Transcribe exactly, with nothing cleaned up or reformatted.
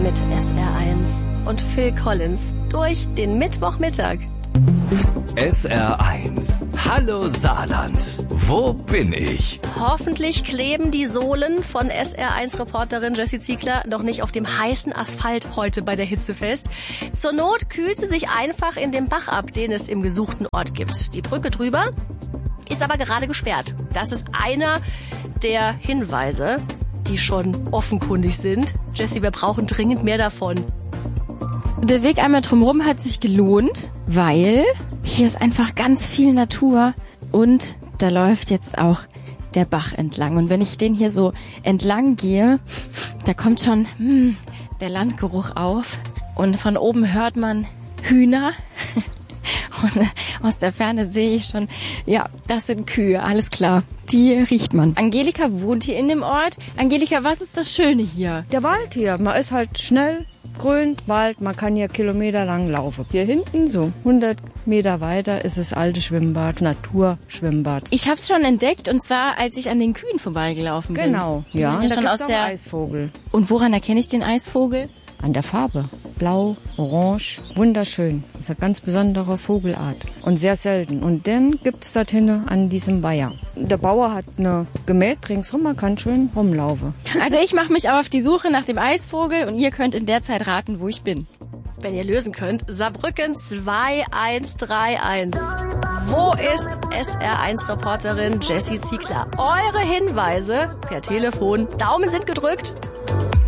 mit S R eins und Phil Collins durch den Mittwochmittag. S R eins. Hallo Saarland. Wo bin ich? Hoffentlich kleben die Sohlen von S R eins-Reporterin Jessie Ziegler noch nicht auf dem heißen Asphalt heute bei der Hitze fest. Zur Not kühlt sie sich einfach in dem Bach ab, den es im gesuchten Ort gibt. Die Brücke drüber ist aber gerade gesperrt. Das ist einer der Hinweise, die schon offenkundig sind. Jessie, wir brauchen dringend mehr davon. Der Weg einmal drumherum hat sich gelohnt, weil hier ist einfach ganz viel Natur und da läuft jetzt auch der Bach entlang. Und wenn ich den hier so entlang gehe, da kommt schon hm, der Landgeruch auf und von oben hört man Hühner. Und aus der Ferne sehe ich schon, ja, das sind Kühe, alles klar. Die riecht man. Angelika wohnt hier in dem Ort. Angelika, was ist das Schöne hier? Der Wald hier, man ist halt schnell, grün, Wald, man kann hier kilometerlang laufen. Hier hinten, so hundert Meter weiter, ist das alte Schwimmbad, Naturschwimmbad. Ich habe es schon entdeckt und zwar, als ich an den Kühen vorbeigelaufen bin. Genau, ja, ja da schon aus gibt's der auch Eisvogel. Und woran erkenne ich den Eisvogel? An der Farbe. Blau, orange, wunderschön. Das ist eine ganz besondere Vogelart und sehr selten. Und den gibt's dort hinten an diesem Weiher. Der Bauer hat eine gemäht ringsrum, man kann schön rumlaufen. Also ich mache mich auf die Suche nach dem Eisvogel und ihr könnt in der Zeit raten, wo ich bin. Wenn ihr lösen könnt, Saarbrücken zwei eins drei eins. Wo ist S R eins-Reporterin Jessie Ziegler? Eure Hinweise per Telefon. Daumen sind gedrückt.